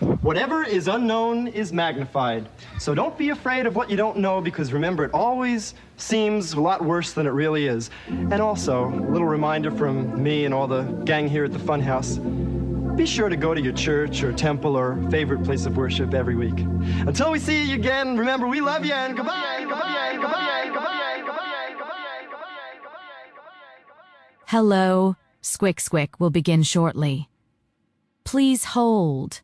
Whatever is unknown is magnified. So don't be afraid of what you don't know, because remember, it always seems a lot worse than it really is. And also, a little reminder from me and all the gang here at the Funhouse: be sure to go to your church or temple or favorite place of worship every week. Until we see you again, remember, we love you and goodbye, goodbye, goodbye, goodbye, goodbye, goodbye. Hello, Squick Squick will begin shortly. Please hold.